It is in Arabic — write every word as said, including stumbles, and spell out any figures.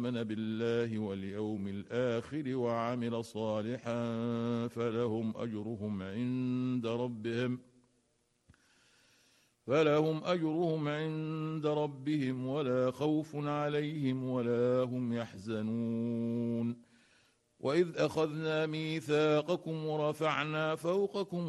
آمن بالله واليوم الآخر وعمل صالحا فلهم أجرهم عند ربهم فلهم أجرهم عند ربهم ولا خوف عليهم ولا هم يحزنون وإذ أخذنا ميثاقكم ورفعنا فوقكم